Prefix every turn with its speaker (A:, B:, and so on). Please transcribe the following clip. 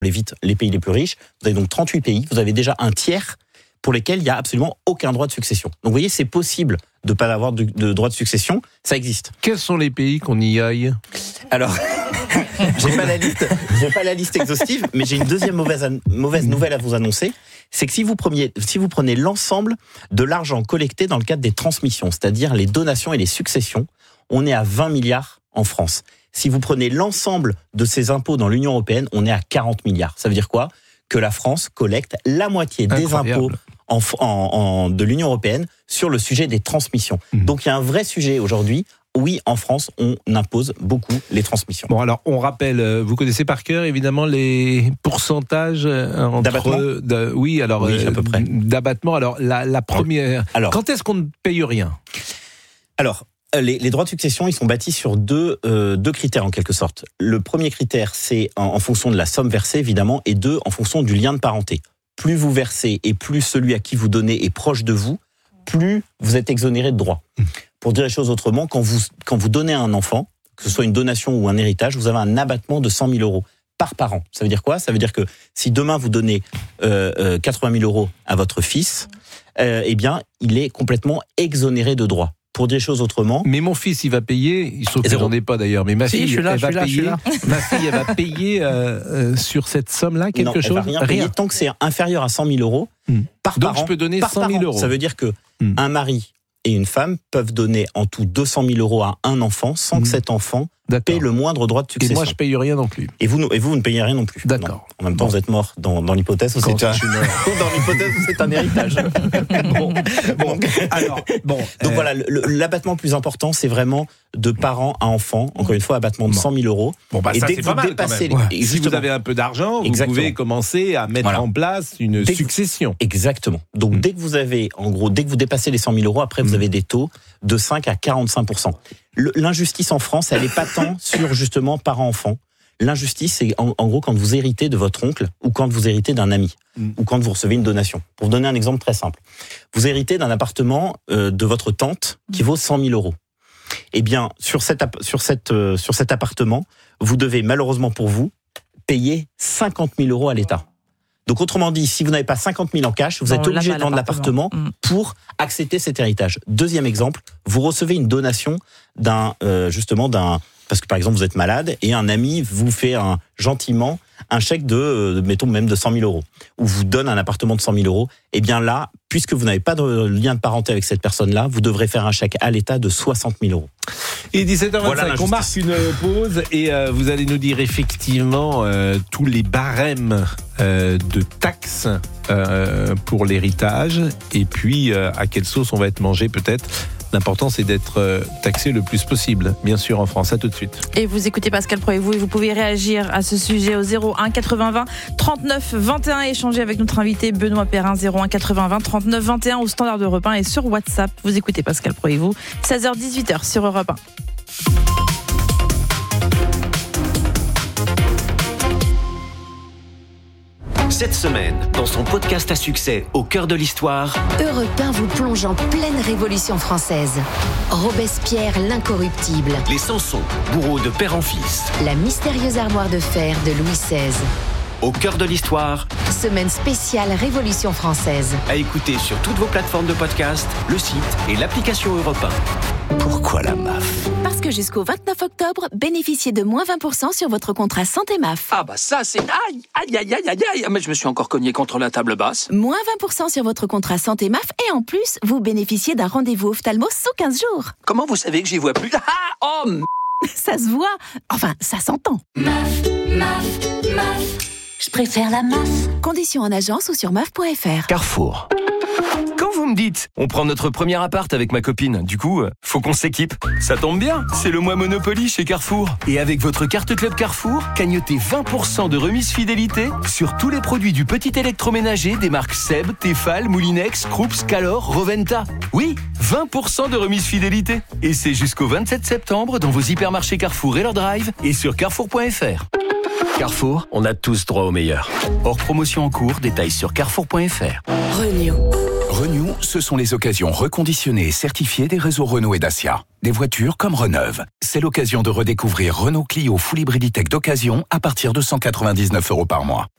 A: les pays les plus riches. Vous avez donc 38 pays. Vous avez déjà un tiers pour lesquels il n'y a absolument aucun droit de succession. Donc vous voyez, c'est possible de ne pas avoir de droit de succession. Ça existe.
B: Quels sont les pays qu'on y aille ?
A: Alors, j'ai pas la liste exhaustive, mais j'ai une deuxième mauvaise nouvelle à vous annoncer. C'est que si vous prenez l'ensemble de l'argent collecté dans le cadre des transmissions, c'est-à-dire les donations et les successions, on est à 20 milliards en France. Si vous prenez l'ensemble de ces impôts dans l'Union européenne, on est à 40 milliards. Ça veut dire quoi ? Que la France collecte la moitié des impôts de l'Union européenne sur le sujet des transmissions. Donc il y a un vrai sujet aujourd'hui. Oui, en France, on impose beaucoup les transmissions.
B: Bon, alors, on rappelle, vous connaissez par cœur, évidemment, les pourcentages
A: d'abattement ?
B: Oui, à peu près. D'abattement. Alors, la première...
A: Alors,
B: quand est-ce qu'on ne paye rien ?
A: Alors, les droits de succession, ils sont bâtis sur deux critères, en quelque sorte. Le premier critère, c'est en fonction de la somme versée, évidemment, et deux, en fonction du lien de parenté. Plus vous versez et plus celui à qui vous donnez est proche de vous, plus vous êtes exonéré de droits. Pour dire les choses autrement, quand vous donnez à un enfant, que ce soit une donation ou un héritage, vous avez un abattement de 100 000 euros par parent. Ça veut dire quoi ? Ça veut dire que si demain vous donnez 80 000 euros à votre fils, eh bien, il est complètement exonéré de droits. Pour dire les choses autrement...
B: Mais mon fils, il va payer, il se trouve que j'en ai pas d'ailleurs, mais ma fille, elle va payer sur cette somme-là quelque chose ?
A: Elle va rien payer tant que c'est inférieur à 100 000 euros par parent.
B: Donc je peux donner 100 000 euros.
A: Ça veut dire que un mari et une femme peuvent donner en tout 200 000 euros à un enfant sans que cet enfant paie le moindre droit de succession.
B: Et moi, je paye rien non plus.
A: Et vous ne payez rien non plus.
B: D'accord.
A: En même temps, vous êtes mort dans l'hypothèse où c'est un héritage. Donc voilà, l'abattement le plus important, c'est vraiment de parent à enfant. Encore une fois, abattement de 100 000 euros.
B: Bon, bah,
A: et
B: ça,
A: dès
B: c'est
A: que
B: pas
A: vous
B: mal,
A: dépassez,
B: si vous avez un peu d'argent, vous pouvez commencer à mettre en place une succession.
A: Exactement. Donc dès que vous dépassez les 100 000 euros, après vous avez des taux de 5 à 45%. L'injustice en France, elle n'est pas tant sur justement parent-enfant. L'injustice, c'est en gros quand vous héritez de votre oncle ou quand vous héritez d'un ami ou quand vous recevez une donation. Pour vous donner un exemple très simple, vous héritez d'un appartement de votre tante qui vaut 100 000 euros. Eh bien, sur cet appartement, vous devez malheureusement pour vous payer 50 000 euros à l'État. Donc autrement dit, si vous n'avez pas 50 000 en cash, vous êtes obligé de vendre l'appartement pour accepter cet héritage. Deuxième exemple, vous recevez une donation parce que par exemple vous êtes malade et un ami vous fait gentiment un chèque mettons même de 100 000 euros, ou vous donne un appartement de 100 000 euros, et bien là, puisque vous n'avez pas de lien de parenté avec cette personne-là, vous devrez faire un chèque à l'État de 60 000 euros.
B: Et 17h25, on marque une pause et vous allez nous dire effectivement tous les barèmes de taxes pour l'héritage et puis à quelle sauce on va être mangé peut-être. L'important, c'est d'être taxé le plus possible, bien sûr, en France. À tout de suite.
C: Et vous écoutez Pascal Pro et vous pouvez réagir à ce sujet au 01 80 20 39 21 et échanger avec notre invité Benoît Perrin, 01 80 20 39 21 au standard d'Europe 1 et sur WhatsApp. Vous écoutez Pascal Pro et 16h-18h sur Europe 1.
D: Cette semaine, dans son podcast à succès Au cœur de l'histoire,
E: Europe 1 vous plonge en pleine Révolution française. Robespierre l'incorruptible.
D: les Samsons, bourreaux de père en fils.
E: La mystérieuse armoire de fer de Louis XVI.
D: Au cœur de l'histoire,
E: Semaine spéciale Révolution française.
D: à écouter sur toutes vos plateformes de podcast, le site et l'application Europe 1. Pourquoi la MAF ?
F: Parce que jusqu'au 29 octobre, bénéficiez de moins 20% sur votre contrat santé MAF.
G: Ah bah ça c'est... Aïe, aïe, aïe, aïe, aïe, aïe. Mais je me suis encore cogné contre la table basse.
F: Moins 20% sur votre contrat santé MAF et en plus, vous bénéficiez d'un rendez-vous ophtalmo sous 15 jours.
G: Comment vous savez que j'y vois plus? Ah, oh,
F: Ça se voit, enfin ça s'entend.
H: Je préfère la MAF.
F: Conditions en agence ou sur maf.fr.
I: Carrefour. Quand vous me dites, on prend notre premier appart avec ma copine, du coup, faut qu'on s'équipe. Ça tombe bien, c'est le mois Monopoly chez Carrefour. Et avec votre carte Club Carrefour, cagnotez 20% de remise fidélité sur tous les produits du petit électroménager des marques Seb, Tefal, Moulinex, Krups, Calor, Roventa. Oui, 20% de remise fidélité. Et c'est jusqu'au 27 septembre dans vos hypermarchés Carrefour et leur drive et sur carrefour.fr. Carrefour, on a tous droit au meilleur. Hors promotion en cours, détails sur carrefour.fr.
E: Renew.
J: Renew, ce sont les occasions reconditionnées et certifiées des réseaux Renault et Dacia. Des voitures comme Reneuve. C'est l'occasion de redécouvrir Renault Clio Full Hybrid E-Tech d'occasion à partir de 199 € par mois.